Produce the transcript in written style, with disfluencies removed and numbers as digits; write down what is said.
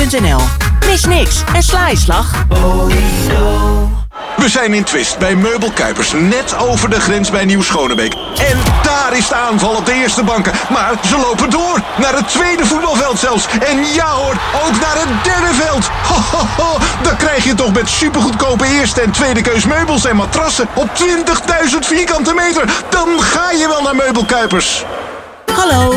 meubelkuipers.nl. Mis niks en sla je slag. We zijn in Twist bij Meubelkuipers, net over de grens bij Nieuw-Schonebeek. En daar is de aanval op de eerste banken. Maar ze lopen door, naar het tweede voetbalveld zelfs. En ja hoor, ook naar het derde veld. Ho, ho, ho. Dan krijg je toch met supergoedkope eerste en tweede keus meubels en matrassen op 20.000 vierkante meter. Dan ga je wel naar Meubelkuipers. Hallo,